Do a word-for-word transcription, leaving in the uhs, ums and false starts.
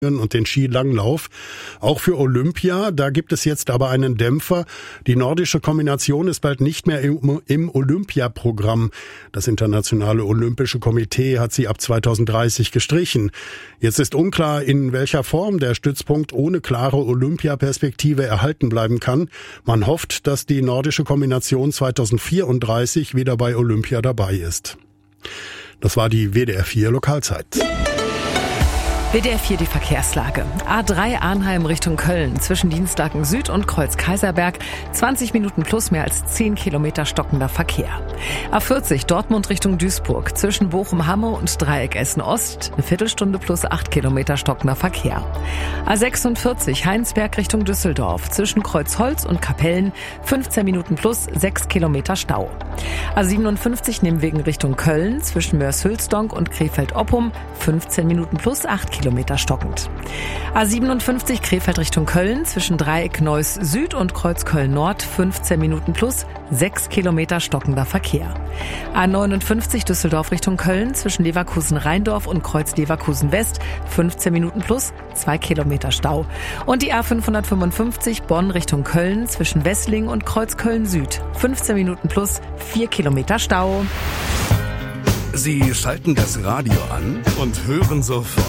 und den Skilanglauf. Auch für Olympia, da gibt es jetzt aber einen Dämpfer. Die nordische Kombination ist bald nicht mehr im, im Olympiaprogramm. Das Internationale Olympische Komitee hat sie ab zweitausenddreißig gestrichen. Jetzt ist unklar, in welcher Form der Stützpunkt ohne klare Olympiaperspektive erhalten bleiben kann. Man hofft, dass die nordische Kombination zweitausendvierunddreißig wieder bei Olympia dabei ist. Das war die W D R vier Lokalzeit. W D R vier die Verkehrslage. A drei Arnheim Richtung Köln zwischen Dienstlaken Süd und Kreuz Kaiserberg. zwanzig Minuten plus mehr als zehn Kilometer stockender Verkehr. A vierzig Dortmund Richtung Duisburg zwischen Bochum-Hamme und Dreieck Essen-Ost. Eine Viertelstunde plus acht Kilometer stockender Verkehr. A sechsundvierzig Heinsberg Richtung Düsseldorf zwischen Kreuzholz und Kapellen. fünfzehn Minuten plus sechs Kilometer Stau. A siebenundfünfzig Nimwegen Richtung Köln zwischen Mörs-Hülsdonk und Krefeld-Oppum. fünfzehn Minuten plus acht Kilometer stockend. A siebenundfünfzig Krefeld Richtung Köln zwischen Dreieck Neuss Süd und Kreuz Köln Nord fünfzehn Minuten plus sechs Kilometer stockender Verkehr. A neunundfünfzig Düsseldorf Richtung Köln zwischen Leverkusen-Rheindorf und Kreuz Leverkusen West fünfzehn Minuten plus zwei Kilometer Stau. Und die A fünfhundertfünfundfünfzig Bonn Richtung Köln zwischen Wessling und Kreuz Köln Süd fünfzehn Minuten plus vier Kilometer Stau. Sie schalten das Radio an und hören sofort